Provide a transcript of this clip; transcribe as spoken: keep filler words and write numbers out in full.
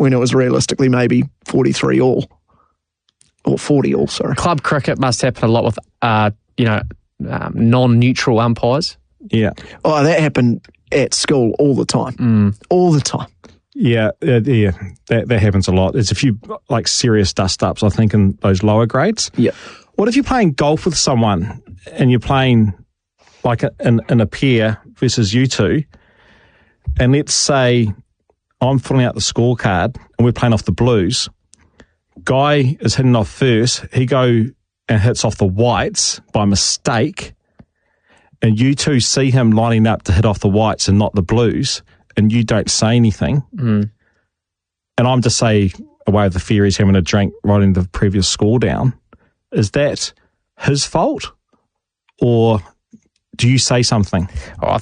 when it was realistically maybe forty-three all. Or forty all, sorry. Club cricket must happen a lot with, uh, you know, um, non-neutral umpires. Yeah. Oh, that happened at school all the time. Mm. All the time. Yeah, uh, yeah, that that happens a lot. There's a few like serious dust-ups, I think, in those lower grades. Yeah. What if you're playing golf with someone and you're playing like a, in, in a pair versus you two, and let's say I'm filling out the scorecard and we're playing off the blues. Guy is hitting off first. He go and hits off the whites by mistake, and you two see him lining up to hit off the whites and not the blues, and you don't say anything. Mm. And I'm just say away with the fear he's having a drink, writing the previous score down. Is that his fault, or do you say something? Oh, I,